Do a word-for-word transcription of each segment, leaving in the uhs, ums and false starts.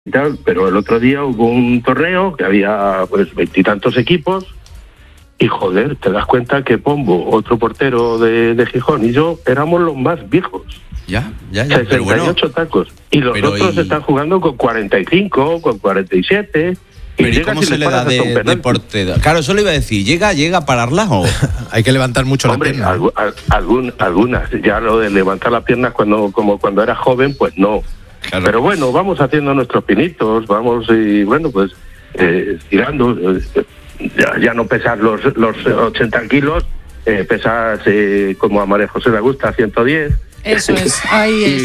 y tal, pero el otro día hubo un torneo que había pues veintitantos equipos y joder, te das cuenta que Pombo, otro portero de, de Gijón, y yo éramos los más viejos. Ya, ya, ya. sesenta y ocho Pero bueno, tacos. Y los pero otros y... están jugando con cuarenta y cinco, con cuarenta y siete. Pero ¿y cómo se le da de, de portero? Claro, eso le iba a decir. ¿Llega, llega a pararlas o...? Hay que levantar mucho Hombre, la pierna. Algu, algún, algunas. Ya lo de levantar las piernas cuando, como cuando era joven, pues no. Claro. Pero bueno, vamos haciendo nuestros pinitos, vamos y bueno, pues eh, tirando. Eh, ya, ya no pesar los, los ochenta kilos, eh, pesas eh, como a María José le gusta, ciento diez. Eso es, ahí es.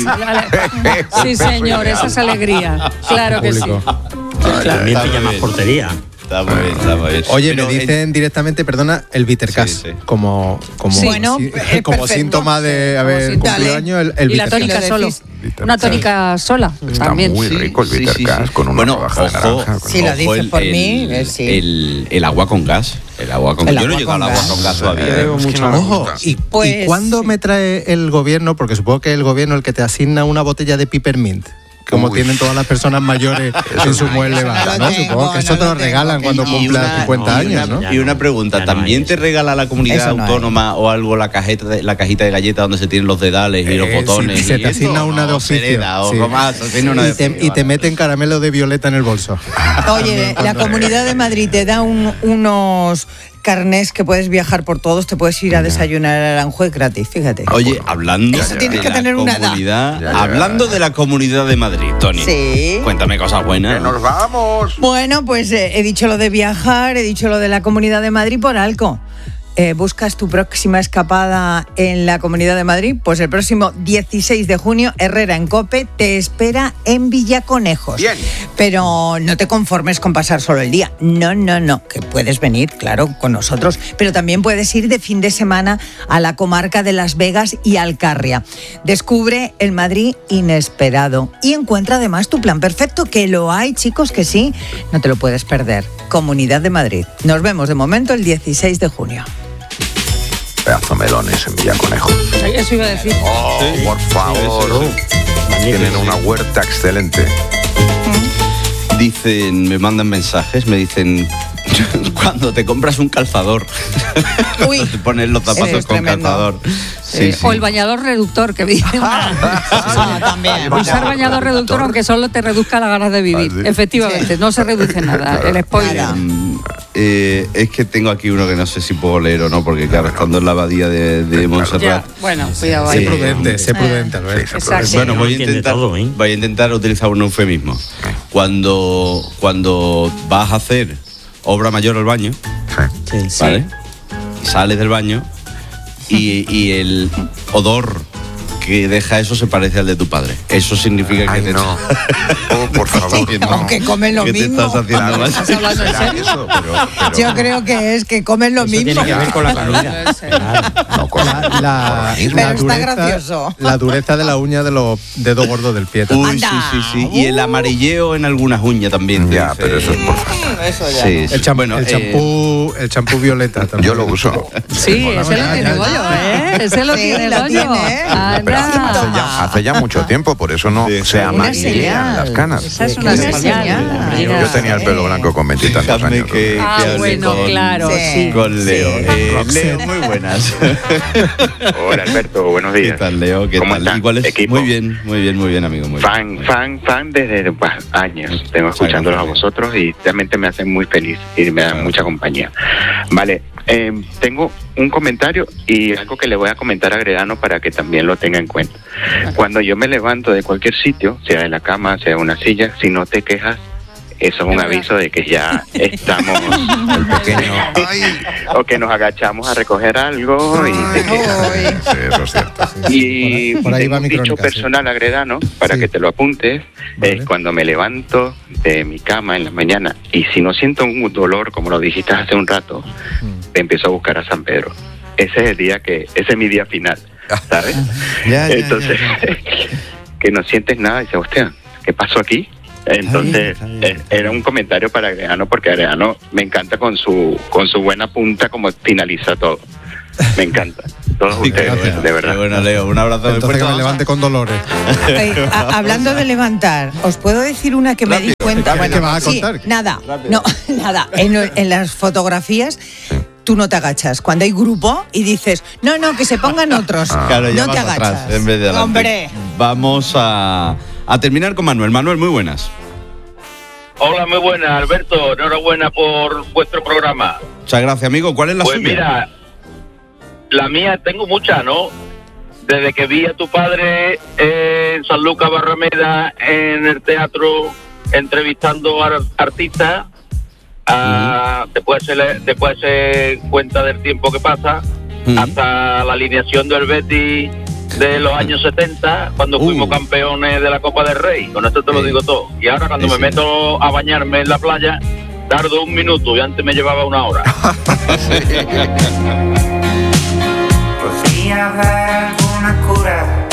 Sí, señor, esa es alegría. Claro que sí. También pilla más portería. Está muy bien, está muy bien. Oye, Pero me dicen en... directamente, perdona, el Bittercast, sí, sí. como como, sí. Bueno, si, como síntoma de haber sí, cumplido año el, el y la tónica solo. Una tónica sola. Está también. muy rico el Bittercast, sí, sí, sí. Con una bueno, rodaja de ojo, naranja. Si lo dices el, por el, mí, eh, sí. el, el agua con gas. El agua con el gas. Yo agua no he llegado al agua con gas todavía. Eh, es que no Ojo, ¿y, pues, ¿y cuándo sí. me trae el gobierno? Porque supongo que el gobierno el que te asigna una botella de peppermint. Como Uy. tienen todas las personas mayores en su mueble bar, ¿no? tengo, Supongo que eso no te lo lo regalan tengo, cuando que cumplas cincuenta y años, una, ¿no? Y una pregunta, ¿también no te regala la comunidad no autónoma o algo la cajeta de, la cajita de galletas donde se tienen los dedales y Eh, los botones? sí, se y te asigna eso, una no, de oficio. Hereda, o Sí. más, tiene una y, de te, oficio, y te vale. meten caramelo de violeta en el bolso. Oye, la Comunidad de Madrid te da un, unos carnés que puedes viajar por todos, te puedes ir a desayunar a Aranjuez gratis, fíjate. Oye, hablando Eso de tienes que la tener una edad. comunidad, Ya, ya. hablando de la Comunidad de Madrid, Tony. Sí. Cuéntame cosas buenas. ¡Que nos vamos! Bueno, pues eh, he dicho lo de viajar, he dicho lo de la Comunidad de Madrid por algo. Eh, ¿Buscas tu próxima escapada en la Comunidad de Madrid? Pues el próximo dieciséis de junio, Herrera en COPE te espera en Villaconejos. Bien. Pero no te conformes con pasar solo el día. No, no, no, que puedes venir, claro, con nosotros, pero también puedes ir de fin de semana a la comarca de Las Vegas y Alcarria. Descubre el Madrid inesperado y encuentra además tu plan perfecto, que lo hay, chicos, que sí, no te lo puedes perder. Comunidad de Madrid. Nos vemos de momento el dieciséis de junio. Pedazo melones en Villaconejos. Eso iba a decir. Oh, sí. Por favor. Sí, sí, sí. Tienen una huerta excelente. Dicen, me mandan mensajes, me dicen, cuando te compras un calzador, Uy, te pones los zapatos es con tremendo. calzador. Sí, Eh, sí. O el bañador reductor, que dice. Ah, también. Usar bañador reductor, aunque solo te reduzca las ganas de vivir. Ah, sí. Efectivamente, Sí. no se reduce nada. El spoiler. Nada. Mm, eh, es que tengo aquí uno que no sé si puedo leer o no, porque claro, estando en la abadía de, de Ya, Montserrat. bueno, cuidado Sé ahí. prudente, sé prudente, Albert. Exacto. Bueno, voy a entiende intentar, todo, ¿eh? voy a intentar utilizar un eufemismo. Cuando, cuando vas a hacer obra mayor al baño, Sí. Sí. ¿vale? Y sales del baño y, y el odor que deja eso se parece al de tu padre. Eso significa que Ay, te no. Oh, por favor, haciendo- no. Aunque comen lo que te mismo. estás haciendo Claro, mal. ¿Estás hablando en será serio? eso, pero- pero- Yo creo que es que comen lo Eso mismo. tiene que ver con la comida. Claro. No, con- La, la, Pero la está gracioso. La dureza de la uña de los dedos gordos del pie. también. Uy, sí, Anda. sí, sí. Y el amarilleo en algunas uñas también. te Ya, dice. pero eso es por favor. Eso ya. Sí, sí. El, cham- Bueno, el eh, champú, el champú violeta también. Yo lo uso. Sí, ese lo ya, tiene ya. Goyo, ¿eh? Ese lo Sí, tiene lo Goyo. tiene, ¿eh? Pero hace, Anda. hace ya, hace ya mucho tiempo, por eso no Sí. se Una amarillean señal. las canas. Esa es una Una señal. señal. Mira. Yo tenía el pelo blanco con veintitantos Déjame años. que, Ah, que hable bueno, con, claro, Sí. sí. con Leo. Sí. Eh, Leo, muy buenas. Hola Alberto, buenos ¿Qué días. tal, Leo? ¿Qué ¿Cómo tal? están, ¿Y cuál es? equipo? Muy bien, muy bien, muy bien, amigo. Muy bien. Fan, fan, fan desde bah, años. Tengo escuchándolos a vosotros y realmente me hacen muy feliz y me dan mucha compañía. Vale, eh, tengo un comentario y algo que le voy a comentar a Gredano para que también lo tenga en cuenta. Cuando yo me levanto de cualquier sitio, sea de la cama, sea de una silla, si no te quejas, eso es un aviso de que ya estamos El pequeño. Ay, o que nos agachamos a recoger algo y te quejas. Uy. sí, eso es cierto. Y Por ahí- por ahí tengo va un mi dicho crónica, personal agredano para Sí. que te lo apuntes. Vale. Es cuando me levanto de mi cama en la mañana y si no siento un dolor, como lo dijiste hace un rato, Mm. te empiezo a buscar a San Pedro. Ese es el día que, ese es mi día final, ¿sabes? Ya, ya, Entonces, ya, que no sientes nada y dices, hostia, ¿qué pasó aquí? Entonces, Está bien, está bien. eh, era un comentario para Agredano porque Agredano me encanta con su con su buena punta como finaliza todo. Me encanta. Todos Sí, ustedes, bueno, de verdad. qué bueno, Leo. Un abrazo de Entonces que fuerza. me levante con dolores. Eh, a- hablando de levantar, os puedo decir una que me di cuenta. ¿Qué- qué vas a sí, contar? nada, no, nada. En, en las fotografías tú no te agachas. Cuando hay grupo y dices, no, no, que se pongan otros. Claro, ya no vas te atrás agachas. en vez de adelante. Hombre. Vamos a, a terminar con Manuel. Manuel, muy buenas. Hola, muy buenas, Alberto. Enhorabuena por vuestro programa. Muchas gracias, amigo. ¿Cuál es la Pues suya? mira, la mía tengo muchas, ¿no? Desde que vi a tu padre en San Lucas Barrameda en el teatro entrevistando a artistas, a, después, se le, después se cuenta del tiempo que pasa, Uh-huh. hasta la alineación del Betis de los años setenta, cuando Uh. fuimos campeones de la Copa del Rey. Con esto te lo Sí. digo todo. Y ahora cuando Sí, me sí. meto a bañarme en la playa, tardo un minuto y antes me llevaba una hora. Podría haber alguna cura